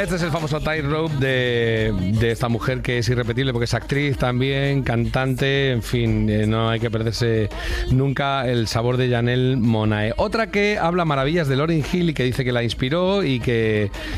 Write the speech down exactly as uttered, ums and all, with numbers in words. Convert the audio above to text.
Este es el famoso tightrope de, de esta mujer que es irrepetible porque es actriz también, cantante, en fin, eh, no hay que perderse nunca el sabor de Janelle Monáe. Otra que habla maravillas de Lauryn Hill y que dice que la inspiró y que,